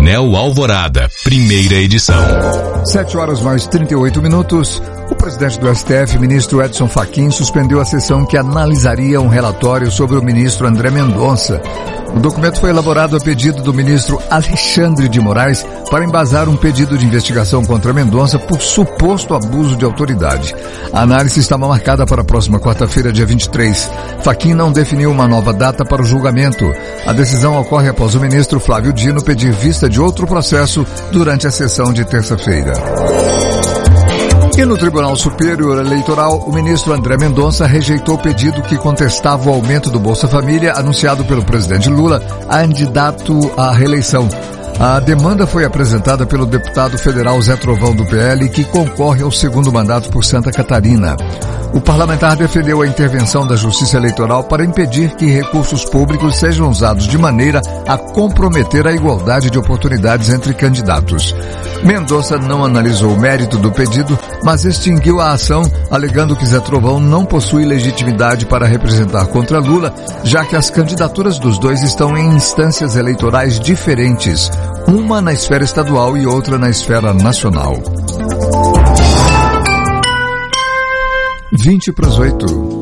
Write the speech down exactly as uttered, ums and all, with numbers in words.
Painel Alvorada, primeira edição. Sete horas mais trinta e oito minutos. O presidente do S T F, ministro Edson Fachin, suspendeu a sessão que analisaria um relatório sobre o ministro André Mendonça. O documento foi elaborado a pedido do ministro Alexandre de Moraes para embasar um pedido de investigação contra Mendonça por suposto abuso de autoridade. A análise estava marcada para a próxima quarta-feira, dia vinte e três. Fachin não definiu uma nova data para o julgamento. A decisão ocorre após o ministro Flávio Dino pedir vista de outro processo durante a sessão de terça-feira. E no Tribunal Superior Eleitoral, o ministro André Mendonça rejeitou o pedido que contestava o aumento do Bolsa Família anunciado pelo presidente Lula a candidato à reeleição. A demanda foi apresentada pelo deputado federal Zé Trovão do P L, que concorre ao segundo mandato por Santa Catarina. O parlamentar defendeu a intervenção da Justiça Eleitoral para impedir que recursos públicos sejam usados de maneira a comprometer a igualdade de oportunidades entre candidatos. Mendonça não analisou o mérito do pedido, mas extinguiu a ação, alegando que Zé Trovão não possui legitimidade para representar contra Lula, já que as candidaturas dos dois estão em instâncias eleitorais diferentes, uma na esfera estadual e outra na esfera nacional. vinte para as oito.